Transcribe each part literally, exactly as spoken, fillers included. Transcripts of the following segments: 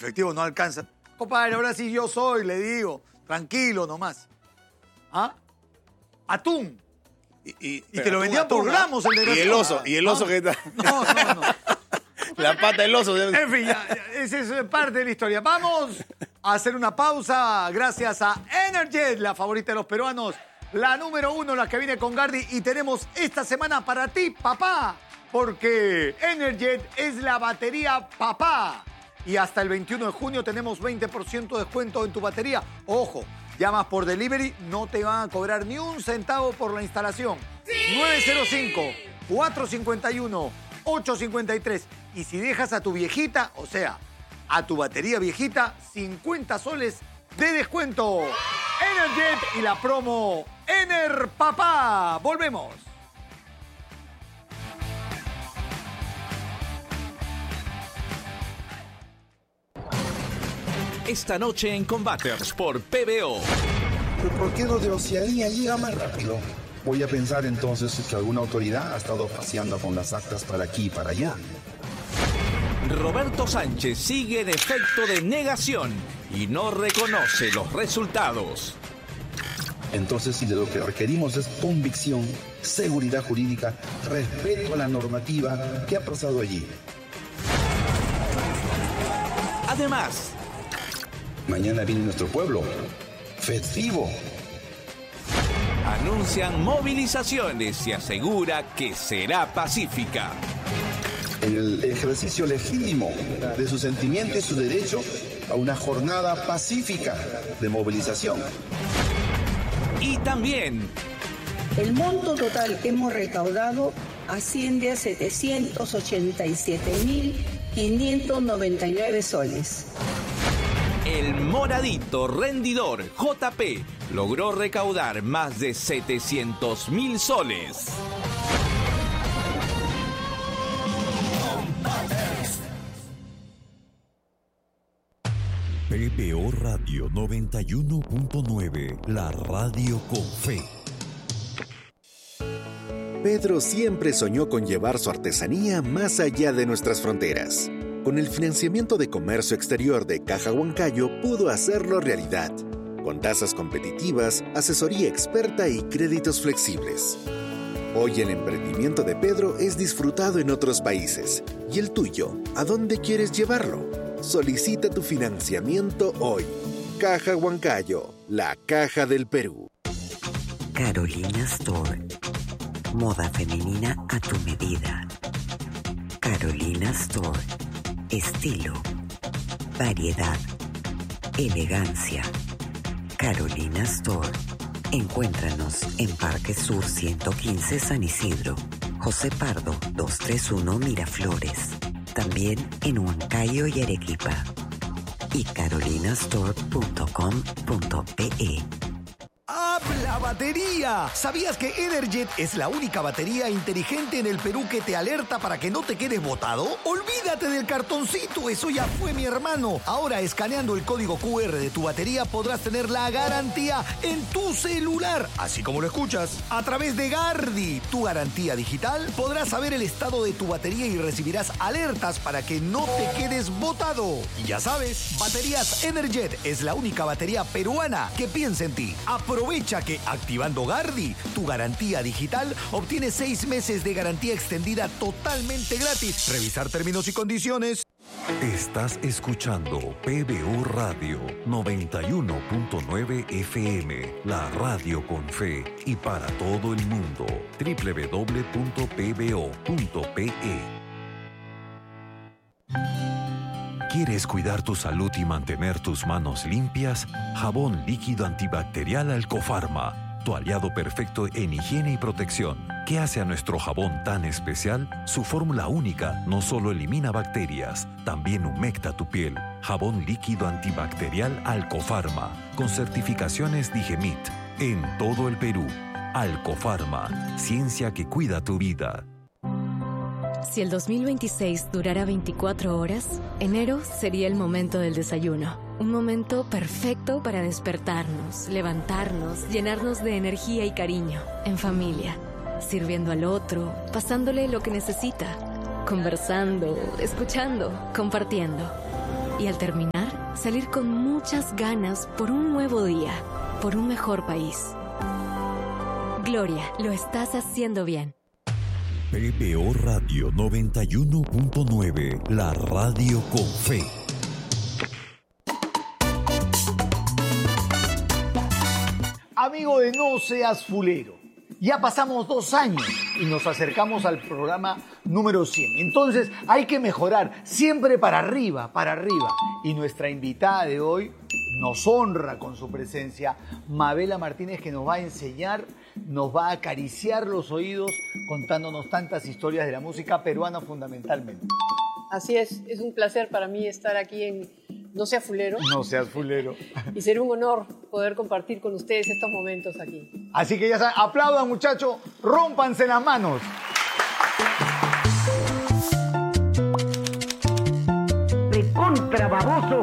efectivo no alcanza. Compadre, ahora sí yo soy, le digo. Tranquilo nomás. ¿Ah? Atún. Y, y, y te lo vendían por gramos el de Y el oso, y el oso ¿no? que está. No, no, no. La pata del oso. En fin, ya, ya, esa es parte de la historia. Vamos a hacer una pausa gracias a Energet, la favorita de los peruanos. La número uno, la que viene con Gardi. Y tenemos esta semana para ti, papá. Porque Energet es la batería papá. Y hasta el veintiuno de junio tenemos veinte por ciento de descuento en tu batería. Ojo. Llamas por delivery, no te van a cobrar ni un centavo por la instalación. ¡Sí! nueve cero cinco, cuatro cinco uno, ocho cinco tres. Y si dejas a tu viejita, o sea, a tu batería viejita, cincuenta soles de descuento. Energet y la promo Ener Papá. Volvemos. Esta noche en Combaters por P B O. ¿Pero por qué lo de Oceanía llega más rápido? Voy a pensar entonces que alguna autoridad ha estado paseando con las actas para aquí y para allá. Roberto Sánchez sigue en efecto de negación y no reconoce los resultados. Entonces, si de lo que requerimos es convicción, seguridad jurídica, respeto a la normativa, ¿qué ha pasado allí? Además, mañana viene nuestro pueblo. Festivo. Anuncian movilizaciones y asegura que será pacífica. En el ejercicio legítimo de su sentimiento y su derecho a una jornada pacífica de movilización. Y también, el monto total que hemos recaudado asciende a setecientos ochenta y siete mil quinientos noventa y nueve soles. El moradito rendidor J P logró recaudar más de setecientos mil soles. P B O Radio noventa y uno punto nueve, la radio con fe. Pedro siempre soñó con llevar su artesanía más allá de nuestras fronteras. Con el financiamiento de comercio exterior de Caja Huancayo pudo hacerlo realidad, con tasas competitivas, asesoría experta y créditos flexibles. Hoy el emprendimiento de Pedro es disfrutado en otros países. ¿Y el tuyo? ¿A dónde quieres llevarlo? Solicita tu financiamiento hoy. Caja Huancayo, la caja del Perú. Carolina Store. Moda femenina a tu medida. Carolina Store. Estilo, variedad, elegancia. Carolina Store. Encuéntranos en Parque Sur ciento quince San Isidro, José Pardo doscientos treinta y uno Miraflores. También en Huancayo y Arequipa. Y carolinastore punto com punto pe. ¡Habla batería! ¿Sabías que Energet es la única batería inteligente en el Perú que te alerta para que no te quedes botado? ¡Olvídate del cartoncito! ¡Eso ya fue, mi hermano! Ahora, escaneando el código cu erre de tu batería, podrás tener la garantía en tu celular. Así como lo escuchas. A través de Gardi, tu garantía digital, podrás saber el estado de tu batería y recibirás alertas para que no te quedes botado. Y ya sabes, Baterías Energet es la única batería peruana que piensa en ti. Aprovecha que activando Gardi, tu garantía digital, obtienes seis meses de garantía extendida totalmente gratis. Revisar términos y condiciones. Estás escuchando P B O Radio noventa y uno punto nueve F M, la radio con fe y para todo el mundo. doble u doble u doble u punto p b o punto pe. ¿Quieres cuidar tu salud y mantener tus manos limpias? Jabón líquido antibacterial Alcofarma, tu aliado perfecto en higiene y protección. ¿Qué hace a nuestro jabón tan especial? Su fórmula única no solo elimina bacterias, también humecta tu piel. Jabón líquido antibacterial Alcofarma, con certificaciones Digemit, en todo el Perú. Alcofarma, ciencia que cuida tu vida. Si el dos mil veintiséis durara veinticuatro horas, enero sería el momento del desayuno. Un momento perfecto para despertarnos, levantarnos, llenarnos de energía y cariño, en familia, sirviendo al otro, pasándole lo que necesita, conversando, escuchando, compartiendo. Y al terminar, salir con muchas ganas por un nuevo día, por un mejor país. Gloria, lo estás haciendo bien. P B O Radio noventa y uno punto nueve, la radio con fe. Amigo de No Seas Fulero, ya pasamos dos años y nos acercamos al programa número cien. Entonces hay que mejorar, siempre para arriba, para arriba. Y nuestra invitada de hoy nos honra con su presencia, Mabela Martínez, que nos va a enseñar, nos va a acariciar los oídos contándonos tantas historias de la música peruana fundamentalmente. Así es, es un placer para mí estar aquí en No Seas Fulero. No Seas Fulero. Y será un honor poder compartir con ustedes estos momentos aquí. Así que ya saben, aplaudan muchachos, rómpanse las manos. ¡Recontra baboso!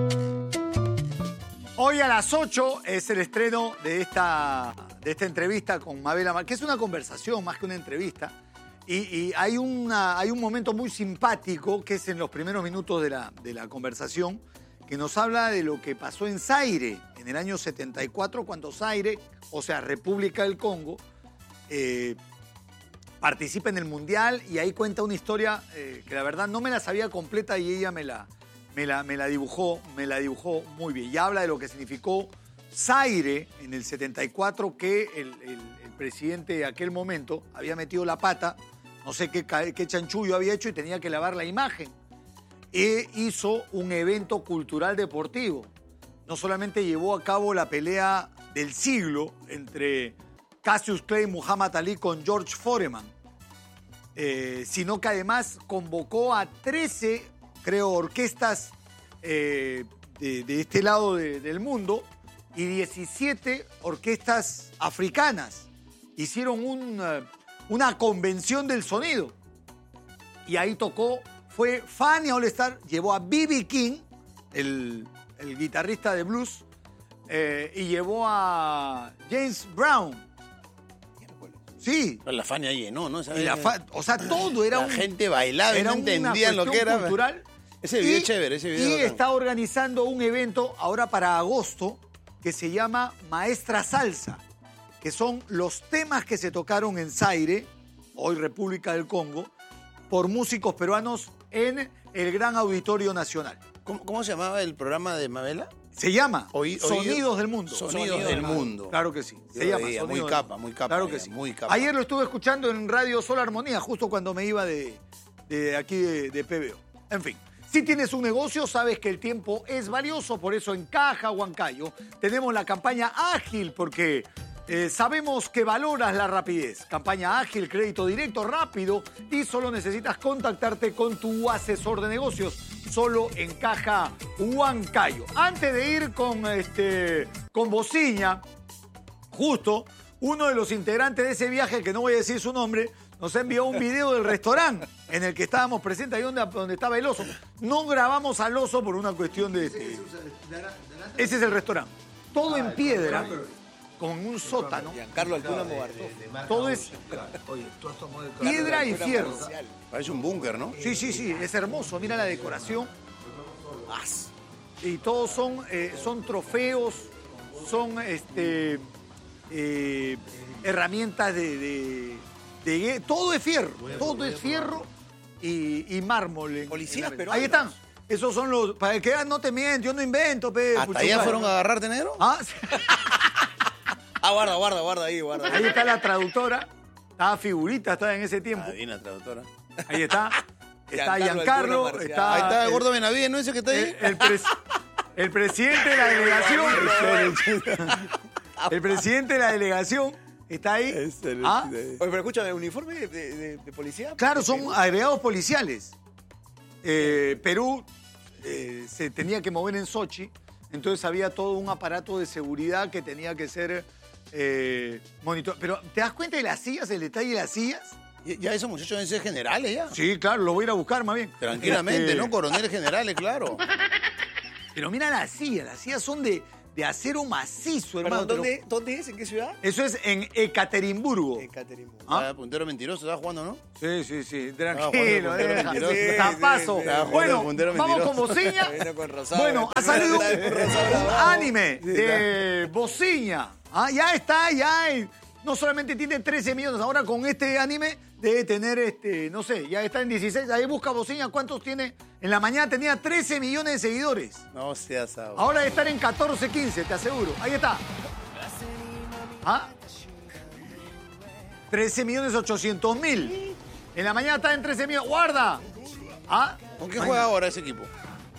Hoy a las ocho es el estreno de esta, de esta entrevista con Mabela Martínez, que es una conversación más que una entrevista. Y, y hay, una, hay un momento muy simpático que es en los primeros minutos de la, de la conversación, que nos habla de lo que pasó en Zaire en el año setenta y cuatro, cuando Zaire, o sea, República del Congo, eh, participa en el Mundial, y ahí cuenta una historia eh, que la verdad no me la sabía completa y ella me la, me la, me la dibujó, me la dibujó muy bien. Y habla de lo que significó Zaire en el setenta y cuatro, que el, el, el presidente de aquel momento había metido la pata, no sé qué, qué chanchullo había hecho y tenía que lavar la imagen. E hizo un evento cultural deportivo. No solamente llevó a cabo la pelea del siglo entre Cassius Clay y Muhammad Ali con George Foreman, eh, sino que además convocó a trece, creo, orquestas eh, de, de este lado de, del mundo y diecisiete orquestas africanas. Hicieron un, una convención del sonido y ahí tocó. Fue Fania All Star, llevó a B B King, el, el guitarrista de blues, eh, y llevó a James Brown. Sí. La Fania llenó, ¿no? Y la fa- o sea, todo era la un... La gente bailaba y no entendían lo que era. Cultural. Ese video y, es chévere, ese video. Y está organizando un evento ahora para agosto que se llama Maestra Salsa, que son los temas que se tocaron en Zaire, hoy República del Congo, por músicos peruanos en el Gran Auditorio Nacional. ¿Cómo, cómo se llamaba el programa de Mabela? Se llama Oí, Sonidos del Mundo. Sonidos, Sonidos del Mundo. Claro que sí. Se Yo llama veía, Sonidos muy del capa, Mundo. muy capa. Claro veía, que sí. Muy capa. Ayer lo estuve escuchando en Radio Sol Armonía, justo cuando me iba de, de aquí de, de P B O. En fin. Si tienes un negocio, sabes que el tiempo es valioso, por eso en Caja Huancayo tenemos la campaña ágil, porque eh, sabemos que valoras la rapidez. Campaña ágil, crédito directo, rápido, y solo necesitas contactarte con tu asesor de negocios, solo en Caja Huancayo. Antes de ir con, este, con Bociña, justo uno de los integrantes de ese viaje, que no voy a decir su nombre, nos envió un video del restaurante en el que estábamos presentes, ahí donde, donde estaba el oso. No grabamos al oso por una cuestión de... Este, ese es el restaurante. Todo en piedra, con un sótano. Giancarlo Altuna Mogartó. Todo es piedra y fierro. Parece un búnker, ¿no? Sí, sí, sí, es hermoso. Mira la decoración. Y todos son, eh, son trofeos, son este, eh, herramientas de... de De, todo es fierro, todo es fierro y, y mármol. En, Policías en peruanos. Ahí están. Esos son los... Para que no te mienten, yo no invento, pe. ¿Hasta puchuca. allá fueron a agarrarte, negro? Ah, sí. Ah, guarda, guarda, guarda ahí, guarda. Ahí está la traductora. Estaba figurita, estaba en ese tiempo. Adivina, traductora. Ahí está. Está Giancarlo Giancarlo. Altuna Está, Ahí está el el, gordo Benavides, ¿no? Ese que está ahí. el, el, pres- el presidente de la delegación. El presidente de la delegación. ¿Está ahí? ¿Ah? Oye, pero escúchame, ¿uniforme de, de, de policía? Claro, son agregados policiales. Eh, Perú eh, se tenía que mover en Sochi, entonces había todo un aparato de seguridad que tenía que ser eh, monitor. Pero, ¿te das cuenta de las sillas, el detalle de las sillas? Ya esos muchachos deben ser generales, ya. Sí, claro, lo voy a ir a buscar más bien. Tranquilamente, Este... ¿no? Coroneles generales, claro. Pero mira las sillas, las sillas son de... de acero macizo, hermano. Perdón, ¿dónde, ¿dónde es? ¿En qué ciudad? Eso es en Ekaterimburgo. Ekaterimburgo. Ah, puntero mentiroso, ¿estás jugando, no? Sí, sí, sí. Estaba Tranquilo, jugando deja. puntero mentiroso. Tapazo. Estaba jugando Bueno, puntero vamos mentiroso. con Bociña. Vino con rosado. Bueno, ha salido un, un anime Sí, de Bociña. Ah, ya está, ya hay. No solamente tiene trece millones, ahora con este anime debe tener, este, no sé, ya está en dieciséis. Ahí busca Bociña cuántos tiene. En la mañana tenía trece millones de seguidores. No seas ahora. Ahora debe estar en catorce, quince, te aseguro. Ahí está. ¿Ah? trece millones ochocientos mil. En la mañana está en trece millones. ¡Guarda! ¿Ah? ¿Con qué juega ahora ese equipo?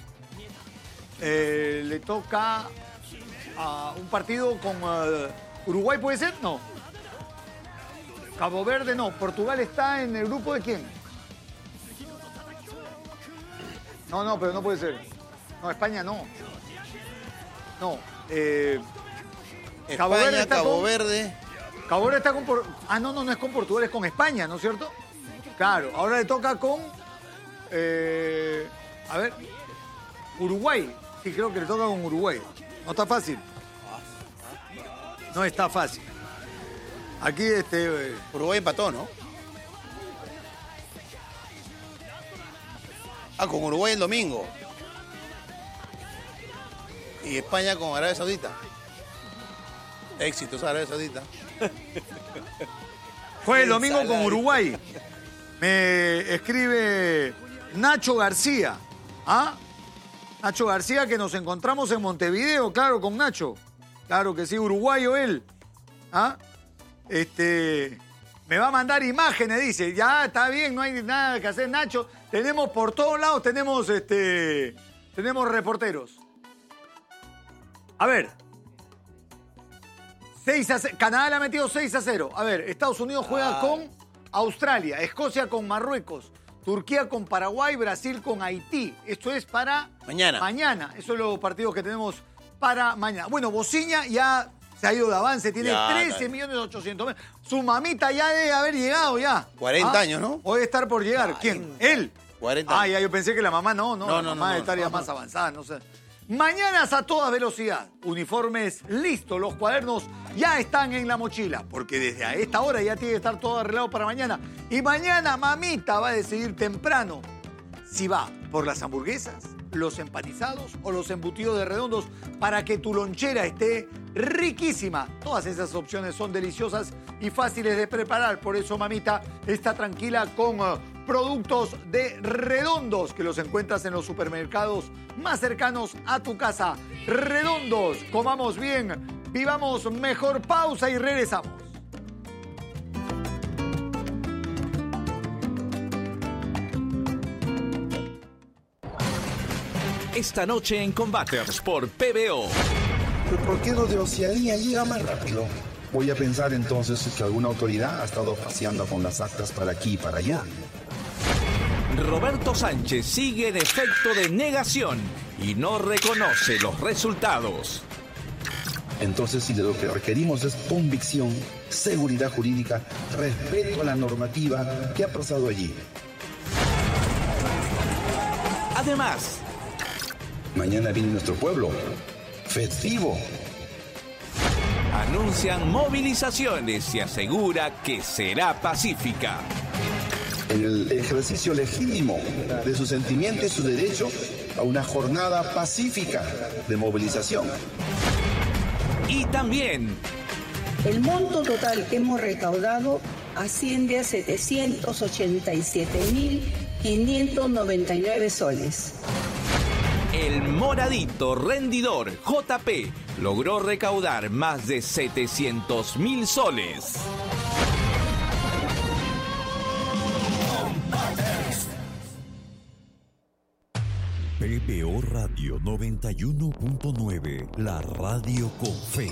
Eh, le toca a un partido con uh, Uruguay, ¿puede ser? No. Cabo Verde no. Portugal está en el grupo de quién. No, no, pero no puede ser. No, España no. No. Eh, Cabo España, Verde está Cabo con, Verde. Cabo Verde está con... Ah, no, no, no es con Portugal, es con España, ¿no es cierto? Claro, ahora le toca con... Eh, a ver... Uruguay. Sí, creo que le toca con Uruguay. No está fácil. No está fácil. Aquí este... Uruguay empató, ¿no? Ah, con Uruguay el domingo. Y España con Arabia Saudita. Éxitos Arabia Saudita. Fue el domingo con Uruguay. Me escribe Nacho García. ¿Ah? Nacho García, que nos encontramos en Montevideo, claro, con Nacho. Claro que sí, uruguayo él. ¿Ah? Este, me va a mandar imágenes, dice. Ya, está bien, no hay nada que hacer, Nacho. Tenemos por todos lados, tenemos, este, tenemos reporteros. A ver. seis a cero. Canadá le ha metido seis a cero. A ver, Estados Unidos juega ah. con Australia, Escocia con Marruecos, Turquía con Paraguay, Brasil con Haití. Esto es para... Mañana. Mañana. Esos son los partidos que tenemos para mañana. Bueno, Bociña ya se ha ido de avance. Tiene ya, trece millones ochocientos mil. Su mamita ya debe haber llegado ya. cuarenta ¿Ah? años, ¿no? O debe estar por llegar. cuarenta. ¿Quién? Él. cuarenta años. Ah, ya yo pensé que la mamá no, no. No, la no, mamá no, debe no, estar no, ya no. más avanzada, no sé. Mañanas a toda velocidad. Uniformes listos. Los cuadernos ya están en la mochila. Porque desde a esta hora ya tiene que estar todo arreglado para mañana. Y mañana mamita va a decidir temprano si va por las hamburguesas, los empanizados o los embutidos de redondos para que tu lonchera esté riquísima. Todas esas opciones son deliciosas y fáciles de preparar. Por eso mamita está tranquila con uh, productos de Redondos que los encuentras en los supermercados más cercanos a tu casa. Redondos, comamos bien, vivamos mejor. Pausa y regresamos. Esta noche en Combaters por P B O. ¿Pero por qué los de Oceanía llegan más rápido? Voy a pensar entonces que alguna autoridad ha estado paseando con las actas para aquí y para allá. Roberto Sánchez sigue en efecto de negación y no reconoce los resultados. Entonces, si de lo que requerimos es convicción, seguridad jurídica, respeto a la normativa, ¿qué ha pasado allí? Además, mañana viene nuestro pueblo. Festivo. Anuncian movilizaciones y asegura que será pacífica. En el ejercicio legítimo de su sentimiento y su derecho a una jornada pacífica de movilización. Y también... El monto total que hemos recaudado asciende a setecientos ochenta y siete mil quinientos noventa y nueve soles. El moradito rendidor J P logró recaudar más de setecientos mil soles. P B O Radio noventa y uno punto nueve, la radio con fe.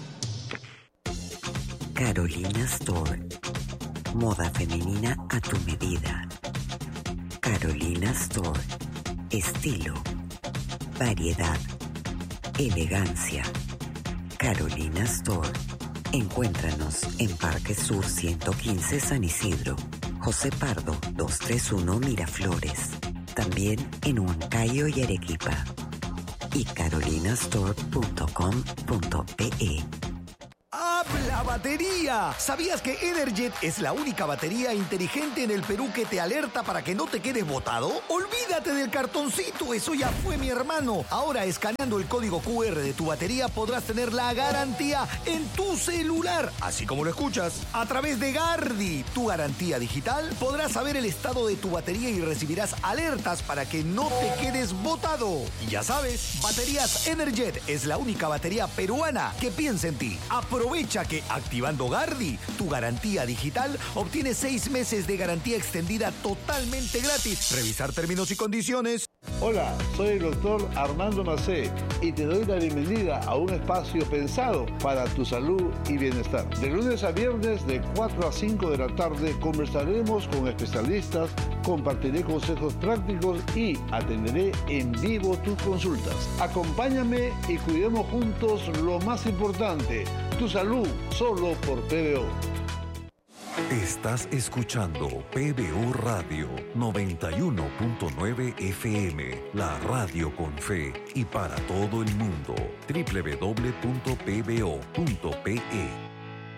Carolina Store. Moda femenina a tu medida. Carolina Store. Estilo. Variedad. Elegancia. Carolina Store. Encuéntranos en Parque Sur ciento quince San Isidro. José Pardo doscientos treinta y uno Miraflores. También en Huancayo y Arequipa. y carolina store punto com punto pe. ¡Habla batería! ¿Sabías que Energet es la única batería inteligente en el Perú que te alerta para que no te quedes botado? ¡Olvídate del cartoncito! ¡Eso ya fue, mi hermano! Ahora, escaneando el código cu erre de tu batería, podrás tener la garantía en tu celular. Así como lo escuchas. A través de Gardi, tu garantía digital, podrás saber el estado de tu batería y recibirás alertas para que no te quedes botado. Y ya sabes, Baterías Energet es la única batería peruana que piensa en ti. Aprovecha que activando Gardi, tu garantía digital, obtienes seis meses de garantía extendida totalmente gratis. Revisar términos y condiciones. Hola, soy el doctor Armando Macé y te doy la bienvenida a un espacio pensado para tu salud y bienestar. De lunes a viernes de cuatro a cinco de la tarde conversaremos con especialistas, compartiré consejos prácticos y atenderé en vivo tus consultas. Acompáñame y cuidemos juntos lo más importante, tu salud, solo por P B O. Estás escuchando P B O Radio noventa y uno punto nueve F M, la radio con fe y para todo el mundo. doble u doble u doble u punto p b o punto p e.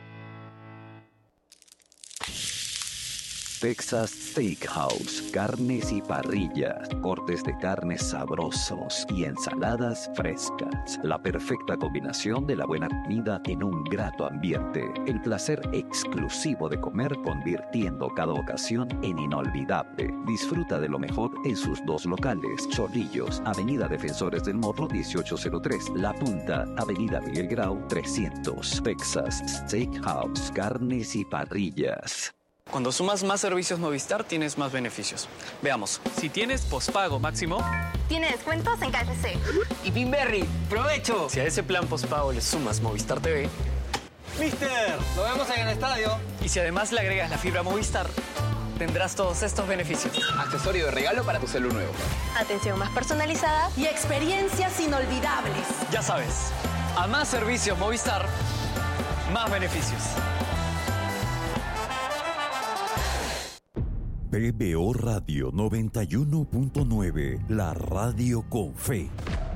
Texas Steakhouse, carnes y parrillas, cortes de carnes sabrosos y ensaladas frescas. La perfecta combinación de la buena comida en un grato ambiente. El placer exclusivo de comer convirtiendo cada ocasión en inolvidable. Disfruta de lo mejor en sus dos locales. Chorrillos, Avenida Defensores del Morro dieciocho cero tres. La Punta, Avenida Miguel Grau trescientos. Texas Steakhouse, carnes y parrillas. Cuando sumas más servicios Movistar, tienes más beneficios. Veamos. Si tienes pospago máximo, tiene descuentos en K F C. Y Pinberry, ¡provecho! Si a ese plan pospago le sumas Movistar T V, ¡Mister! ¡Lo vemos en el estadio! Y si además le agregas la fibra Movistar, tendrás todos estos beneficios. Accesorio de regalo para tu celu nuevo. Atención más personalizada y experiencias inolvidables. Ya sabes, a más servicios Movistar, más beneficios. P B O Radio noventa y uno punto nueve, la radio con fe.